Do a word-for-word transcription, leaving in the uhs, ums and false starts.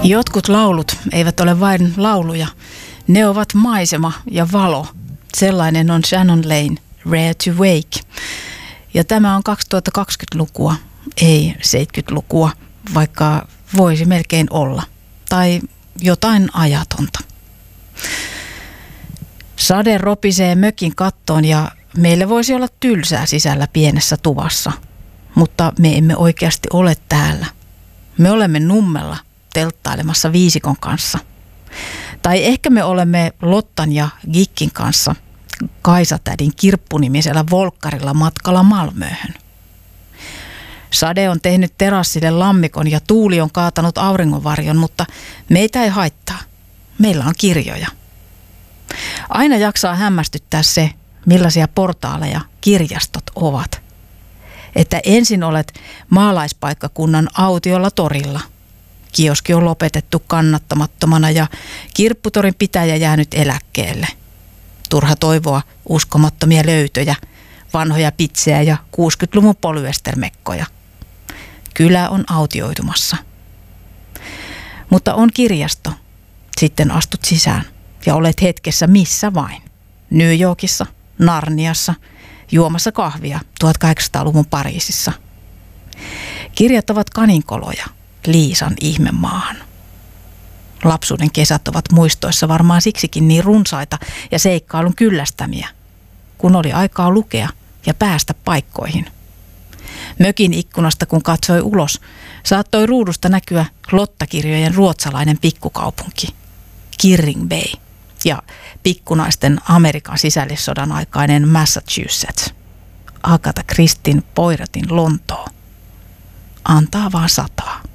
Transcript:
Jotkut laulut eivät ole vain lauluja. Ne ovat maisema ja valo. Sellainen on Shannon Lane, Rare to Wake. Ja tämä on kaksituhattakaksikymmentälukua, ei seitsemänkymmentälukua, vaikka voisi melkein olla. Tai jotain ajatonta. Sade ropisee mökin kattoon ja meille voisi olla tylsää sisällä pienessä tuvassa. Mutta me emme oikeasti ole täällä. Me olemme Nummella telttailemassa viisikon kanssa. Tai ehkä me olemme Lottan ja Gikkin kanssa Kaisatädin kirppunimisellä volkkarilla matkalla Malmöhön. Sade on tehnyt terassille lammikon ja tuuli on kaatanut auringonvarjon, mutta meitä ei haittaa. Meillä on kirjoja. Aina jaksaa hämmästyttää se, millaisia portaaleja kirjastot ovat. Että ensin olet maalaispaikkakunnan autiolla torilla. Kioski on lopetettu kannattamattomana ja kirpputorin pitäjä jäänyt eläkkeelle. Turha toivoa uskomattomia löytöjä, vanhoja pitsejä ja kuusikymmentäluvun polyestermekkoja. Kylä on autioitumassa. Mutta on kirjasto. Sitten astut sisään ja olet hetkessä missä vain. New Yorkissa, Narniassa, juomassa kahvia tuhatkahdeksansataaluvun Pariisissa. Kirjat ovat kaninkoloja Liisan ihmemaahan. Lapsuuden kesät ovat muistoissa varmaan siksikin niin runsaita ja seikkailun kyllästämiä, kun oli aikaa lukea ja päästä paikkoihin. Mökin ikkunasta kun katsoi ulos, saattoi ruudusta näkyä Lottakirjojen ruotsalainen pikkukaupunki, Kirring Bay, ja pikkunaisten Amerikan sisällissodan aikainen Massachusetts, Agatha Christien Poirotin Lontoo. Antaa vaan sataa.